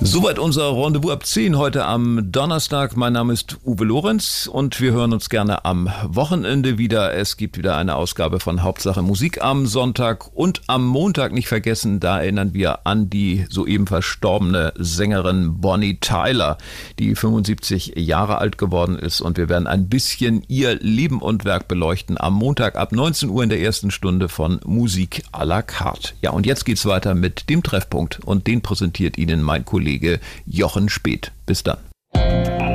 Soweit unser Rendezvous ab 10 heute am Donnerstag. Mein Name ist Uwe Lorenz und wir hören uns gerne am Wochenende wieder. Es gibt wieder eine Ausgabe von Hauptsache Musik am Sonntag und am Montag nicht vergessen, da erinnern wir an die soeben verstorbene Sängerin Bonnie Tyler, die 75 Jahre alt geworden ist, und wir werden ein bisschen ihr Leben und Werk beleuchten am Montag ab 19 Uhr in der ersten Stunde von Musik à la carte. Ja, und jetzt geht's weiter mit dem Treffpunkt und den präsentiert Ihnen mein Kollege Jochen Speth. Bis dann.